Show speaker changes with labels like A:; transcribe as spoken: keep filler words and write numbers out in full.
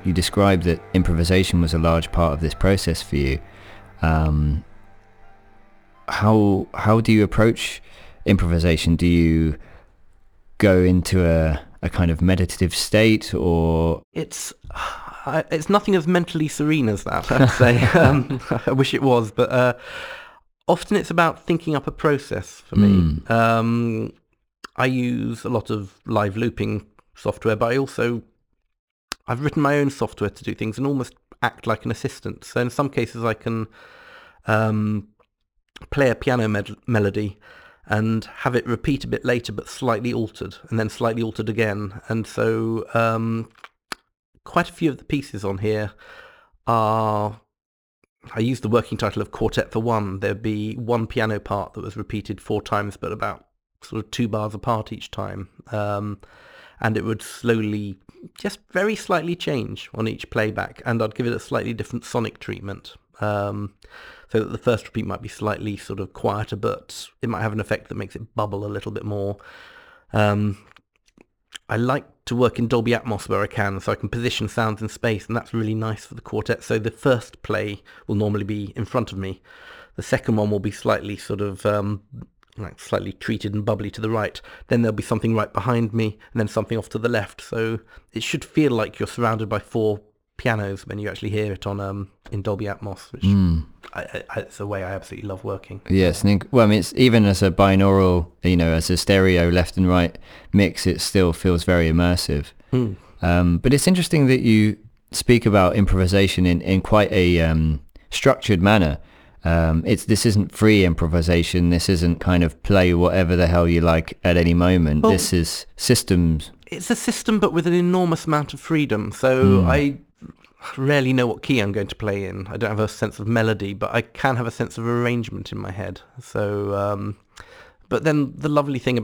A: you described that improvisation was a large part of this process for you. Um, how how do you approach improvisation? Do you go into a, a kind of meditative state, or
B: It's I- it's nothing as mentally serene as that, I'd say. um, I wish it was, but uh, often it's about thinking up a process for me.
A: Mm.
B: Um, I use a lot of live looping software, but I also I've written my own software to do things and almost act like an assistant. So in some cases, I can um, play a piano med- melody and have it repeat a bit later, but slightly altered, and then slightly altered again. And so um, quite a few of the pieces on here are, I use the working title of Quartet for One. There'd be one piano part that was repeated four times, but about sort of two bars apart each time. Um, and it would slowly, just very slightly change on each playback, and I'd give it a slightly different sonic treatment. Um, so that the first repeat might be slightly sort of quieter, but it might have an effect that makes it bubble a little bit more. Um, I like to work in Dolby Atmos where I can, so I can position sounds in space, and that's really nice for the quartet. So the first play will normally be in front of me. The second one will be slightly sort of um, like slightly treated and bubbly to the right. Then there'll be something right behind me, and then something off to the left. So it should feel like you're surrounded by four pianos when you actually hear it on um, in Dolby Atmos, which
A: Mm.
B: I, I, it's a way I absolutely love working.
A: Yes, and inc- well, I mean, it's even as a binaural, you know, as a stereo left and right mix, it still feels very immersive.
B: Mm.
A: Um, but it's interesting that you speak about improvisation in, in quite a um, structured manner. Um, it's this isn't free improvisation. This isn't kind of play whatever the hell you like at any moment.
B: Well,
A: this is systems.
B: It's a system, but with an enormous amount of freedom. So
A: Mm.
B: I rarely know what key I'm going to play in. I don't have a sense of melody, but I can have a sense of arrangement in my head. So, um, but then the lovely thing